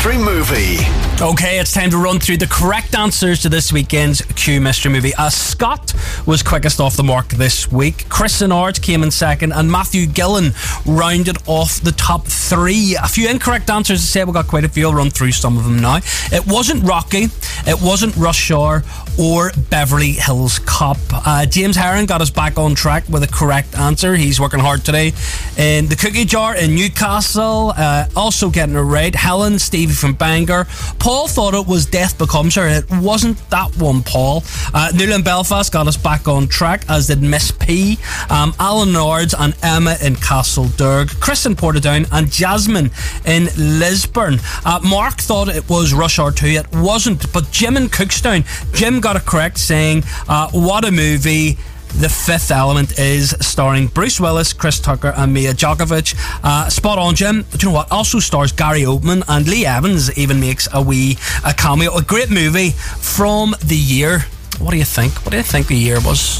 Mystery Movie. Okay, it's time to run through the correct answers to this weekend's Q Mystery Movie. Scott was quickest off the mark this week. Chris Sinnard came in second, and Matthew Gillen rounded off the top three. A few incorrect answers to say. We've got quite a few. I'll run through some of them now. It wasn't Rocky, it wasn't Rush Hour, or Beverly Hills Cop. James Herron got us back on track with a correct answer. He's working hard today in the cookie jar in Newcastle. Also getting it right, Helen, Stevie from Bangor. Paul thought it was Death Becomes Her. It wasn't that one, Paul. Neil in Belfast got us back on track, as did Miss P. Alan Nards and Emma in Castlederg. Chris in Portadown and Jasmine in Lisburn. Mark thought it was Rush Hour 2. It wasn't, but Jim in Cookstown. Jim got it correct, saying, what a movie. The Fifth Element is, starring Bruce Willis, Chris Tucker and Mia Djokovic. Spot on, Jim. Do you know what? Also stars Gary Oldman, and Lee Evans even makes a cameo. A great movie from the year. What do you think? What do you think the year was?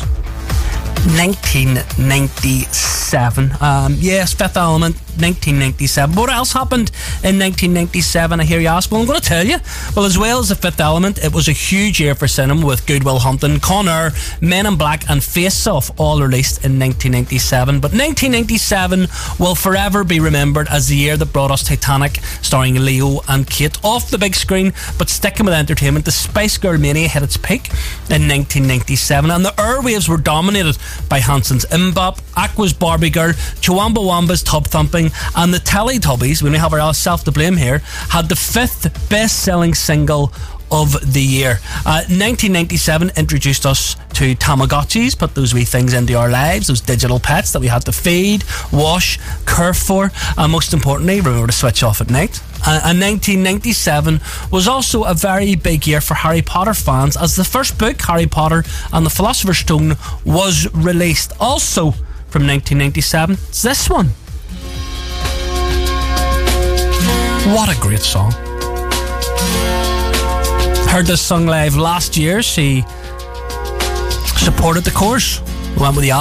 1997. Yes, Fifth Element, 1997. What else happened in 1997, I hear you ask? Well, I'm going to tell you. Well, as well as The Fifth Element, it was a huge year for cinema, with Good Will Hunting, Con Air, Men in Black and Face Off all released in 1997. But 1997 will forever be remembered as the year that brought us Titanic, starring Leo and Kate, off the big screen. But sticking with entertainment, the Spice Girl mania hit its peak in 1997, and the airwaves were dominated by Hanson's Mbop, Aqua's Barbie Girl, Chuambawamba's Tub Thumping, and the Teletubbies, we may have ourselves to blame here, had the 5th best-selling single of the year. 1997 introduced us to Tamagotchis, put those wee things into our lives, those digital pets that we had to feed, wash, care for, and most importantly, remember to switch off at night. And 1997 was also a very big year for Harry Potter fans, as the first book, Harry Potter and the Philosopher's Stone, was released. Also from 1997, it's this one. What a great song. Heard this sung live last year. She supported the course. Went with the